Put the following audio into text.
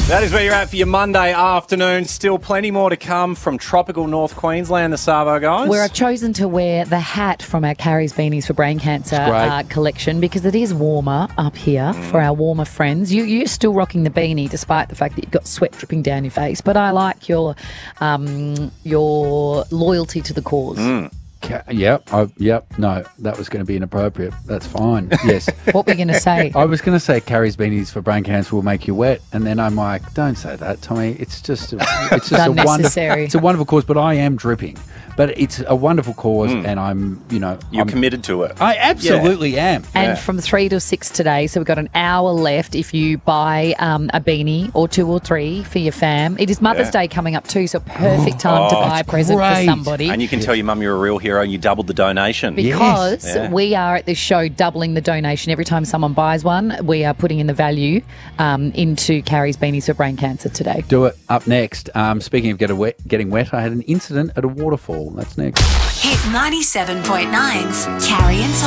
That is where you're at for your Monday afternoon. Still plenty more to come from tropical North Queensland, the Savo guys. Where I've chosen to wear the hat from our Carrie's Beanies for Brain Cancer collection because it is warmer up here for our warmer friends. You're still rocking the beanie despite the fact that you've got sweat dripping down your face. But I like your loyalty to the cause. Yep. No, that was going to be inappropriate. That's fine. Yes. What were you going to say? I was going to say Carrie's Beanies for Brain Cancer will make you wet, and then I'm like, don't say that, Tommy. It's just unnecessary. It's a wonderful cause, but I am dripping. But it's a wonderful cause, and You're committed to it. I absolutely am. And from 3 to 6 today, so we've got an hour left if you buy a beanie or 2 or 3 for your fam. It is Mother's Day coming up too, so perfect time to buy a present for somebody. And you can tell your mum you're a real hero and you doubled the donation. Because we are at this show doubling the donation. Every time someone buys one, we are putting in the value into Carrie's Beanies for Brain Cancer today. Do it. Up next, speaking of getting wet, I had an incident at a waterfall. That's next. Hit 97.9's Carrie and Tom.